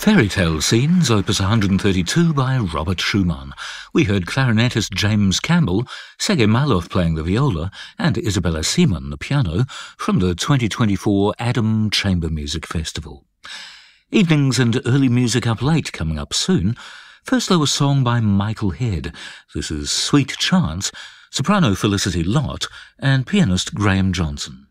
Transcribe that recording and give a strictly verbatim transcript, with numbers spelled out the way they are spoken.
Fairy Tale Scenes, opus one hundred thirty-two by Robert Schumann. We heard clarinetist James Campbell, Sergei Malov playing the viola, and Isabella Simon the piano from the twenty twenty-four Adam Chamber Music Festival. Evenings and early music up late coming up soon. First though, a song by Michael Head. This is Sweet Chance, soprano Felicity Lott and pianist Graham Johnson.